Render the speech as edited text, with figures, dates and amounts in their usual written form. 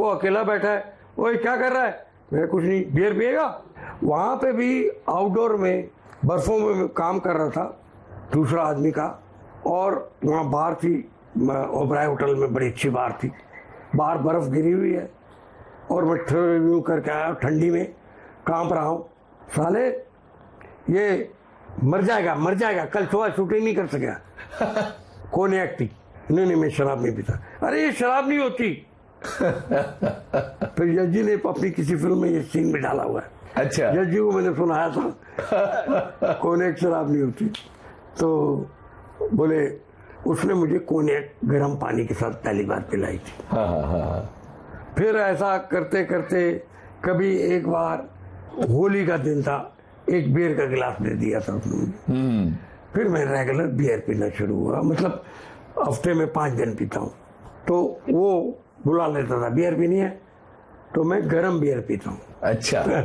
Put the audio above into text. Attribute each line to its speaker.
Speaker 1: अकेला बैठा है, ओए क्या कर रहा है? मैं कुछ नहीं, बियर पिएगा? वहां पे भी आउटडोर में बर्फों में काम कर रहा था दूसरा आदमी का, और वहाँ बार थी, ओबराय होटल में बड़ी अच्छी बार थी, बाहर बर्फ गिरी हुई है और मैं रिव्यू करके आया, ठंडी में कांप रहा हूँ, साले ये मर जाएगा, कल सुबह शूटिंग नहीं कर सकेगा। कोनियाक थी, नहीं मैं शराब नहीं पीता। अरे ये शराब नहीं होती। फिर जज जी ने अपनी किसी फिल्म में ये सीन में डाला हुआ है।
Speaker 2: अच्छा,
Speaker 1: जज जी को मैंने सुनाया था कोनियाक शराब नहीं होती, तो बोले उसने मुझे कोनियाक गर्म पानी के साथ पहली बार पिलाई थी। फिर ऐसा करते करते कभी एक बार होली का दिन था, एक बियर का गिलास दे दिया था उसने। फिर मैं रेगुलर बियर पीना शुरू हुआ, मतलब हफ्ते में 5 दिन पीता हूँ। तो वो बुला लेता था, बियर पीनी है, तो मैं गर्म बियर पीता हूँ।
Speaker 2: अच्छा।